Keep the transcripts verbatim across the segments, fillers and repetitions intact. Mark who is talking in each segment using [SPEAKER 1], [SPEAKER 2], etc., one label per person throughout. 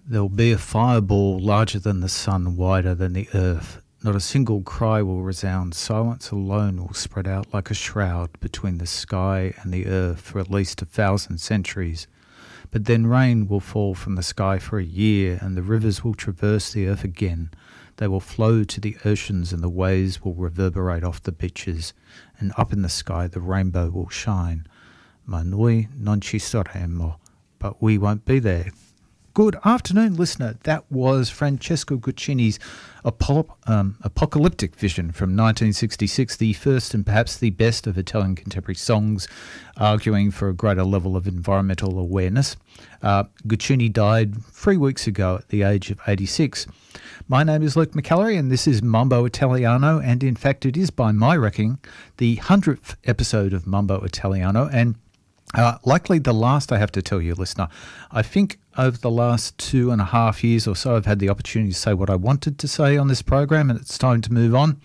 [SPEAKER 1] There'll be a fireball larger than the sun, wider than the earth. Not a single cry will resound. Silence alone will spread out like a shroud between the sky and the earth for at least a thousand centuries. But then rain will fall from the sky for a year, and the rivers will traverse the earth again. They will flow to the oceans, and the waves will reverberate off the beaches, and up in the sky the rainbow will shine. Ma noi non ci saremo, but we won't be there. Good afternoon, listener. That was Francesco Guccini's Apollo, um, Apocalyptic Vision from nineteen sixty-six, the first and perhaps the best of Italian contemporary songs, arguing for a greater level of environmental awareness. Uh, Guccini died three weeks ago at the age of eighty-six. My name is Luke McAlary, and this is Mambo Italiano, and in fact it is, by my reckoning, the hundredth episode of Mambo Italiano, and Uh, likely the last, I have to tell you, listener. I think over the last two and a half years or so, I've had the opportunity to say what I wanted to say on this program, and it's time to move on.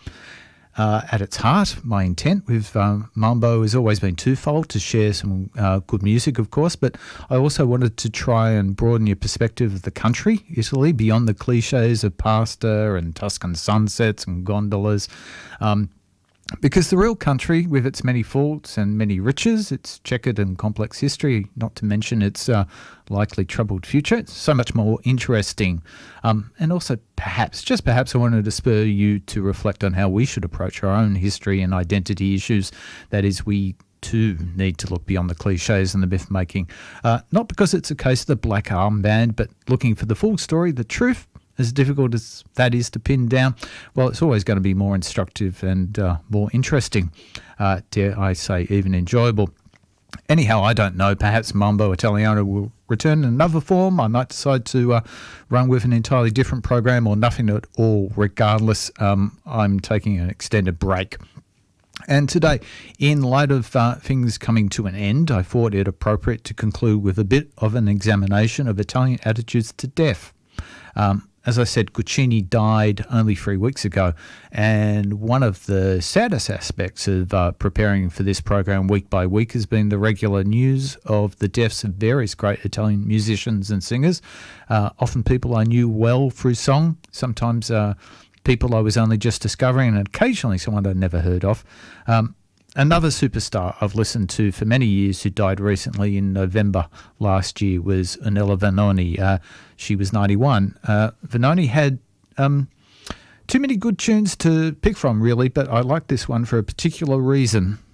[SPEAKER 1] Uh, at its heart, my intent with um, Mambo has always been twofold: to share some uh, good music, of course, but I also wanted to try and broaden your perspective of the country, Italy, beyond the cliches of pasta and Tuscan sunsets and gondolas. Um, Because the real country, with its many faults and many riches, its checkered and complex history, not to mention its uh, likely troubled future, it's so much more interesting. Um, and also, perhaps, just perhaps, I wanted to spur you to reflect on how we should approach our own history and identity issues. That is, we too need to look beyond the cliches and the myth-making. Uh, not because it's a case of the black armband, but looking for the full story, the truth. As difficult as that is to pin down, well, it's always going to be more instructive and uh, more interesting, uh, dare I say, even enjoyable. Anyhow, I don't know. Perhaps Mambo Italiano will return in another form. I might decide to uh, run with an entirely different program or nothing at all. Regardless, um, I'm taking an extended break. And today, in light of uh, things coming to an end, I thought it appropriate to conclude with a bit of an examination of Italian attitudes to death. Um, As I said, Guccini died only three weeks ago, and one of the saddest aspects of uh, preparing for this program week by week has been the regular news of the deaths of various great Italian musicians and singers, uh, often people I knew well through song, sometimes uh, people I was only just discovering, and occasionally someone I'd never heard of. Um, Another superstar I've listened to for many years who died recently in November last year was Ornella Vanoni. Uh, she was ninety-one. Uh, Vanoni had um, too many good tunes to pick from, really, but I like this one for a particular reason.